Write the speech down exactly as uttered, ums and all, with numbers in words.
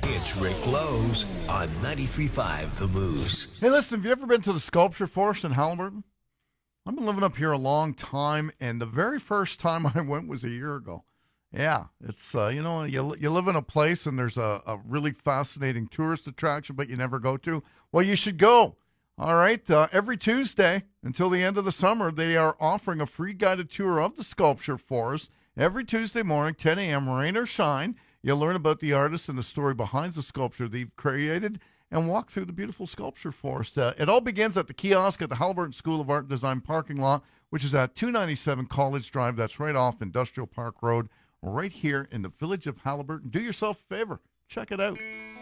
It's Rick Lowe's on ninety-three point five The Moose. Hey, listen, have you ever been to the Sculpture Forest in Halliburton? I've been living up here a long time, and the very first time I went was a year ago. Yeah, it's, uh, you know, you, you live in a place and there's a, a really fascinating tourist attraction, but you never go to. Well, you should go. All right. Uh, every Tuesday until the end of the summer, they are offering a free guided tour of the Sculpture Forest every Tuesday morning, ten a.m., rain or shine. You'll learn about the artist and the story behind the sculpture they've created and walk through the beautiful Sculpture Forest. Uh, it all begins at the kiosk at the Halliburton School of Art and Design parking lot, which is at two ninety-seven College Drive. That's right off Industrial Park Road, right here in the village of Halliburton. Do yourself a favor. Check it out.